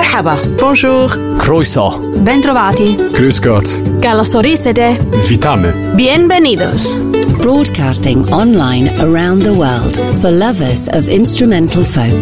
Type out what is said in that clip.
Merhaba. Bonjour. Croeso. Bentrovati. Grüß Gott. Καλωσορίσατε. Witamy. Bienvenidos. Broadcasting online around the world for lovers of instrumental folk.